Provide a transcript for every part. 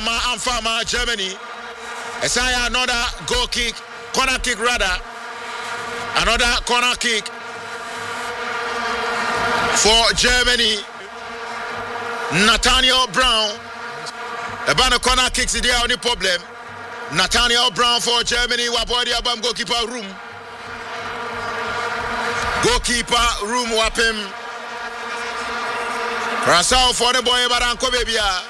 Amfama Germany. Esaya another goal kick, corner kick rather. Another corner kick for Germany. Nathaniel Brown. About corner kicks the only problem. Nathaniel Brown for Germany. Wabodi abam goalkeeper room. Goalkeeper room wapim. Rasao for the boy Baranko Bebia.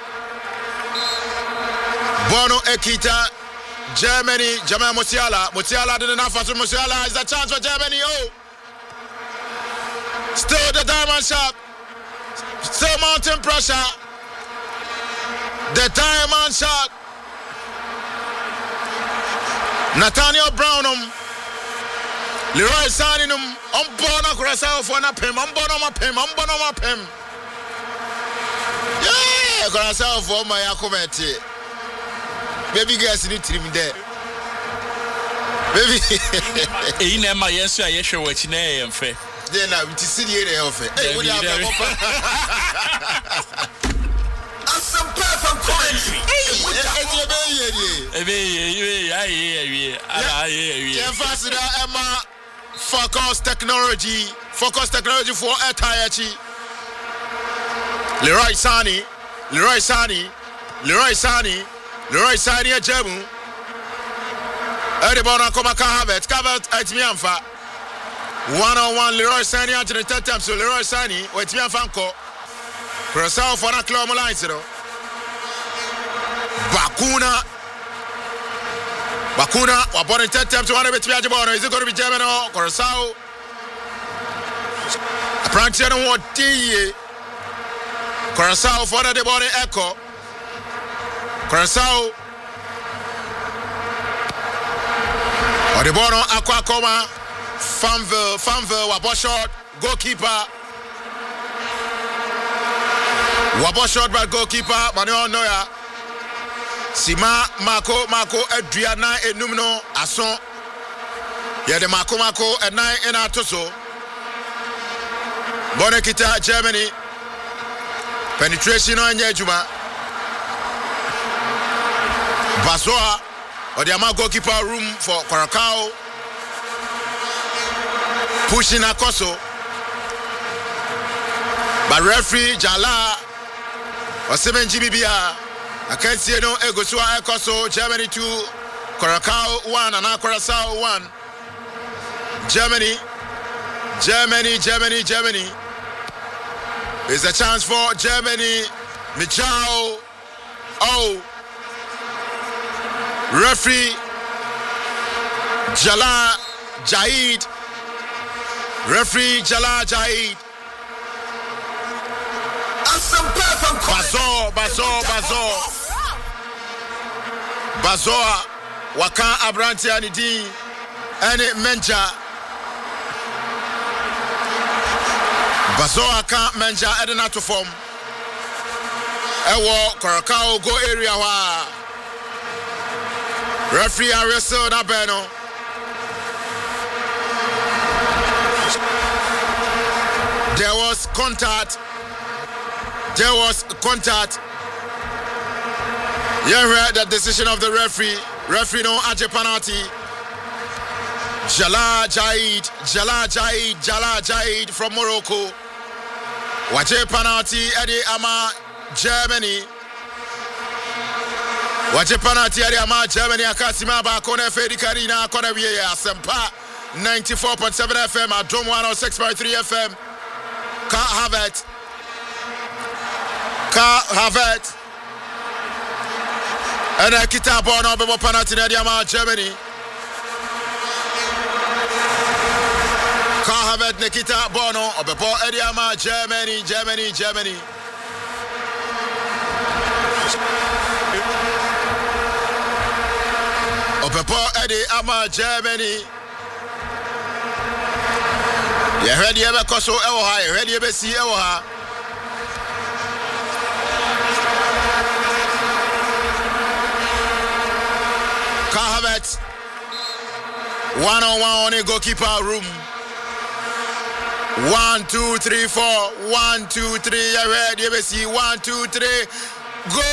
Bono Ekita. Germany, Jamal Musiala. Musiala didn't have to Musiala. Is a chance for Germany. Oh. Still the diamond shot. Still mounting pressure. The diamond shot. Nathaniel Brown. Leroy Sané. Bono Kurasao for Napim. Bono. Yeah, Kurasao for my Akumeti. Baby guys need trim there. Baby. You know my answer. I show what you know. I'm fair. Then I will see the area of it. Hey, what do you have? Some perfect country. Emma Focus Technology for Etayachi. Leroy Sané Jemu. Edibona Komaka Havertz at Mianfa. 1-on-1 Leroy Sané at the third time. So Leroy Sané with Mianfanko. Kurasao for a club line. Bakuna, what in third time to one of it. Is it going to be German or Kurasao? A Prantian what D. Kurasao for the body echo. Kurasao. Odebono Aquacoma. Fanville, Waboshot, goalkeeper. Waboshot by goalkeeper, Manuel Neuer. Sima, Marco, Adriana, Enumno, Asson. Yeah, the Marco, and 9 in Atoso. Bonekita, Germany. Penetration on Yejuma. Basoa, or the Ama goalkeeper room for Curacao. Pushing Akoso. But referee Jala or 7 GBBR. I can't see no Egosua Akoso. Germany 2, Curacao 1, and Curacao 1. Germany. It's a chance for Germany. Michao. Oh. Referee Jala Jaid. Referee Jala Jaid. Bazoa. Waka Abranti Anidi. Ene Menja. Bazoa kan Menja Edena to form. Ewo Curacao go area wa. Referee arrested na beno. There was contact. You heard the decision of the referee. Referee no aje penalty. Jala Jaid from Morocco. Waje penalty Eddie Ama Germany. Waje penalty Eddie Ama Germany. Akasima ba kone Fedi Karina kone wiye Asempa 94.7 FM at Dome 106.3 FM. Kai Havertz. And a kita bono bebo penalty Eddie Ama Germany. Kai Havertz Nikita Bono Obebo Eddie Ama Germany. Obebo Eddie Ama Germany. You heard you ever koso ewoha, you heard you ever see ewoha. Kai Havertz 1-on-1 on a goalkeeper room. 1, 2, 3, 4. 1, 2, 3. You heard you ever see 1, 2, 3. Go!